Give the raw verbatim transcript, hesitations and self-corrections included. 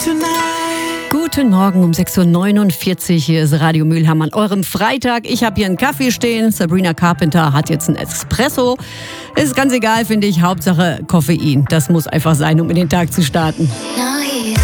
Guten Morgen um sechs Uhr neunundvierzig. Hier ist Radio Mülheim an eurem Freitag. Ich habe hier einen Kaffee stehen. Sabrina Carpenter hat jetzt einen Espresso. Ist ganz egal, finde ich. Hauptsache Koffein. Das muss einfach sein, um in den Tag zu starten.